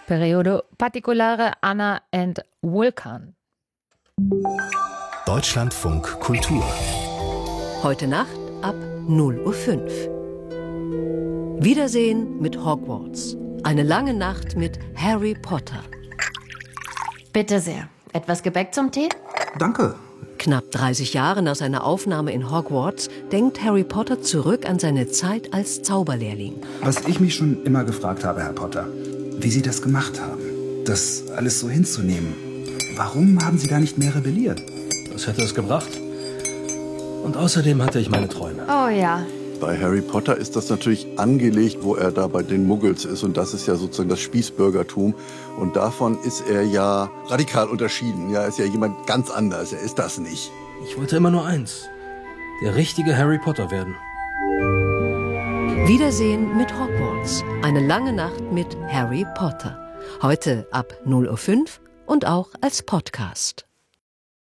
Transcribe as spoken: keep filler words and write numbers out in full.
Periodo particolare Anna and Vulkan. Deutschlandfunk Kultur. Heute Nacht ab null Uhr fünf. Wiedersehen mit Hogwarts. Eine lange Nacht mit Harry Potter. Bitte sehr. Etwas Gebäck zum Tee? Danke. Knapp dreißig Jahre nach seiner Aufnahme in Hogwarts denkt Harry Potter zurück an seine Zeit als Zauberlehrling. Was ich mich schon immer gefragt habe, Herr Potter, wie Sie das gemacht haben, das alles so hinzunehmen. Warum haben Sie da nicht mehr rebelliert? Was hätte es gebracht? Und außerdem hatte ich meine Träume. Oh ja. Bei Harry Potter ist das natürlich angelegt, wo er da bei den Muggels ist. Und das ist ja sozusagen das Spießbürgertum. Und davon ist er ja radikal unterschieden. Ja, er ist ja jemand ganz anders. Er ist das nicht. Ich wollte immer nur eins. Der richtige Harry Potter werden. Wiedersehen mit Hogwarts. Eine lange Nacht mit Harry Potter. Heute ab null Uhr fünf und auch als Podcast.